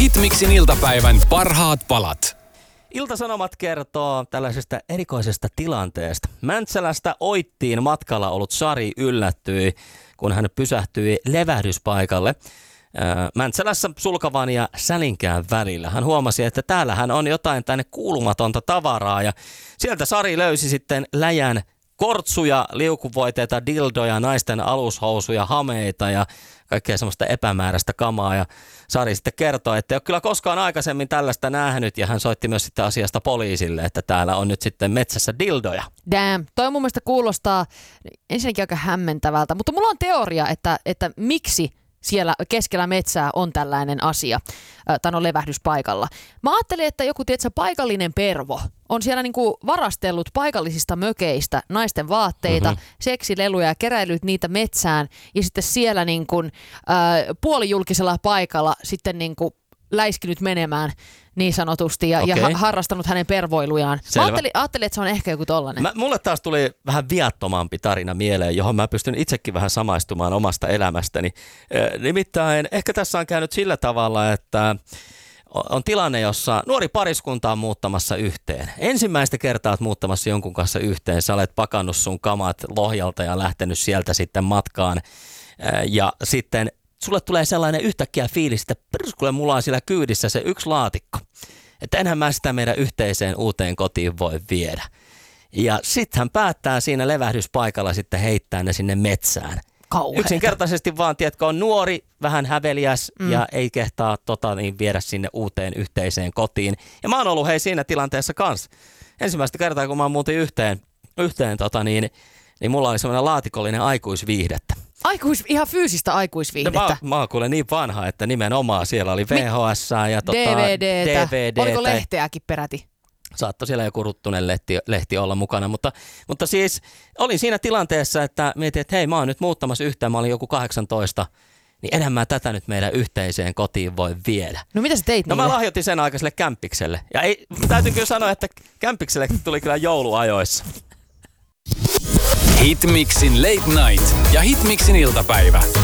Hitmixin iltapäivän parhaat palat. Ilta-Sanomat kertoo tällaisesta erikoisesta tilanteesta. Mäntsälästä Oittiin matkalla ollut Sari yllättyi, kun hän pysähtyi levähdyspaikalle Mäntsälässä Sulkavan ja Sälinkään välillä. Hän huomasi, että täällähän on jotain tänne kuulumatonta tavaraa ja sieltä Sari löysi sitten läjän kortsuja, liukuvoiteita, dildoja, naisten alushousuja, hameita ja kaikkea semmoista epämääräistä kamaa. Ja Sari sitten kertoi, että ei ole kyllä koskaan aikaisemmin tällaista nähnyt ja hän soitti myös sitten asiasta poliisille, että täällä on nyt sitten metsässä dildoja. Damn, toi mun mielestä kuulostaa ensinnäkin aika hämmentävältä, mutta mulla on teoria, että miksi siellä keskellä metsää on tällainen asia, tai on levähdyspaikalla. Mä ajattelin, että joku paikallinen pervo on siellä niinku varastellut paikallisista mökeistä naisten vaatteita, seksileluja ja keräillyt niitä metsään ja sitten siellä niinku, puolijulkisella paikalla sitten niinku läiskinyt menemään niin sanotusti ja harrastanut hänen pervoilujaan. Mä ajattelin, että se on ehkä joku tollainen. Mulle taas tuli vähän viattomampi tarina mieleen, johon mä pystyn itsekin vähän samaistumaan omasta elämästäni. Nimittäin ehkä tässä on käynyt sillä tavalla, että on tilanne, jossa nuori pariskunta on muuttamassa yhteen. Ensimmäistä kertaa olet muuttamassa jonkun kanssa yhteen. Sä olet pakannut sun kamat Lohjalta ja lähtenyt sieltä sitten matkaan. Ja sitten sulle tulee sellainen yhtäkkiä fiilis, että peruskuule mulla on siellä kyydissä se yksi laatikko. Että enhän mä sitä meidän yhteiseen uuteen kotiin voi viedä. Ja sitten hän päättää siinä levähdyspaikalla sitten heittää ne sinne metsään. Kauheeta. Yksinkertaisesti vaan, tiedätkö, on nuori, vähän häveliäs ja ei kehtaa viedä sinne uuteen yhteiseen kotiin. Ja mä oon ollut siinä tilanteessa kanssa. Ensimmäistä kertaa, kun mä muutin yhteen niin mulla oli semmoinen laatikollinen aikuisviihdettä. Ihan fyysistä aikuisviihdettä. Mä oon kuule niin vanha, että nimenomaan siellä oli VHS ja DVDtä. Oliko lehteäkin peräti? Saattoi siellä joku ruttunen lehti olla mukana, mutta siis olin siinä tilanteessa, että mietin, että hei, mä oon nyt muuttamassa yhteen, mä olin joku 18, niin enhän mä tätä nyt meidän yhteiseen kotiin voi viedä. No mitä sä teit niille? Mä lahjoitin sen aikaiselle kämpikselle. Ja täytyy kyllä sanoa, että kämpikselle tuli kyllä jouluajoissa. Hitmixin Late Night ja Hitmixin iltapäivä.